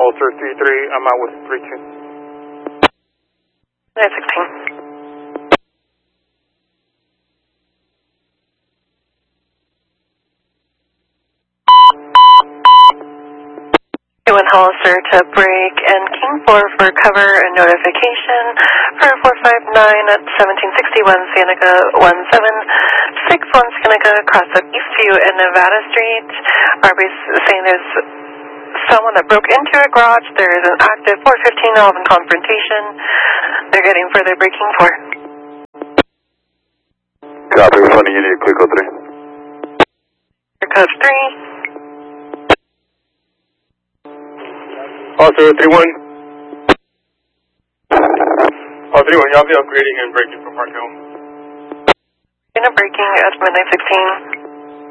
Ulcer 33, I'm out with 32. 916. One Hollister to break and King 4 for cover and notification for 459 at 1761 Seneca 1761 Seneca across the Eastview and Nevada Street. Arby's saying there's someone that broke into a garage. There is an active 415 Alvin confrontation. They're getting further breaking 4. Copy, refunding unit, clear code 3. Your code 3. Ulcer 31. Ulcer 31, y'all be upgrading and breaking from Park Hill. Breaking at midnight 16.